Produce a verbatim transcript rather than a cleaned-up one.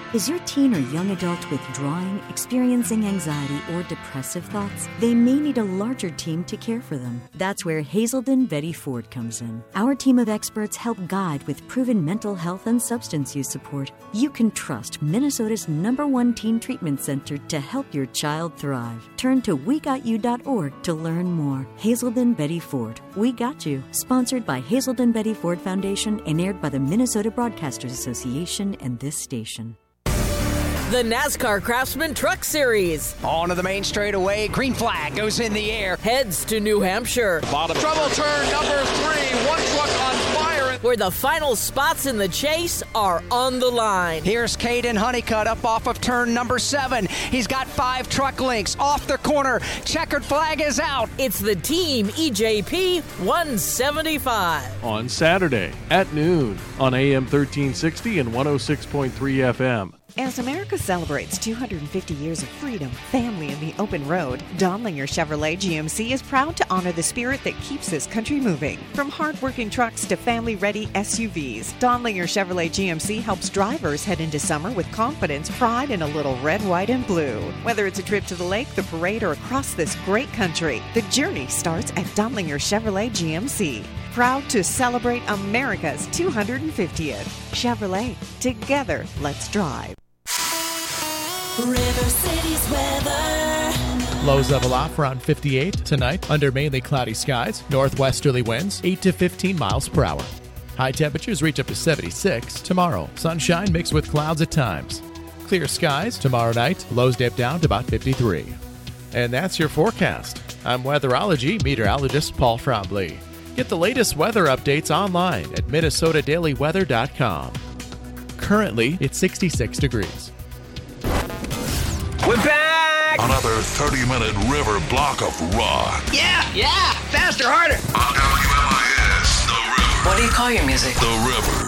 Is your teen or young adult withdrawing, experiencing anxiety, or depressive thoughts? They may need a larger team to care for them. That's where Hazelden Betty Ford comes in. Our team of experts help guide with proven mental health and substance use support. You can trust Minnesota's number one teen treatment center to help your child thrive. Turn to we got you dot org to learn more. Hazelden Betty Ford. We Got You. Sponsored by Hazelden Betty Ford Foundation and aired by the Minnesota Broadcasters Association and this station. The NASCAR Craftsman Truck Series. On to the main straightaway. Green flag goes in the air. Heads to New Hampshire. Bottom trouble turn number three. One truck on fire. Where the final spots in the chase are on the line. Here's Caden Honeycutt up off of turn number seven. He's got five truck links off the corner. Checkered flag is out. It's the Team E J P one seventy-five. On Saturday at noon on A M thirteen sixty and one oh six point three F M. As America celebrates two hundred fifty years of freedom, family, and the open road, Donlinger Chevrolet G M C is proud to honor the spirit that keeps this country moving. From hard-working trucks to family-ready S U Vs, Donlinger Chevrolet G M C helps drivers head into summer with confidence, pride, and a little red, white, and blue. Whether it's a trip to the lake, the parade, or across this great country, the journey starts at Donlinger Chevrolet G M C. Proud to celebrate America's two hundred fiftieth. Chevrolet, together, let's drive. River City's weather. Lows level off around fifty-eight tonight under mainly cloudy skies. Northwesterly winds eight to fifteen miles per hour. High temperatures reach up to seventy-six tomorrow. Sunshine mixed with clouds at times. Clear skies tomorrow night. Lows dip down to about fifty-three. And that's your forecast. I'm weatherology meteorologist Paul Frombley. Get the latest weather updates online at minnesota daily weather dot com. Currently, it's sixty-six degrees. We're back! Another thirty-minute river block of rock. Yeah, yeah! Faster, harder! W M I S, The River. What do you call your music? The River.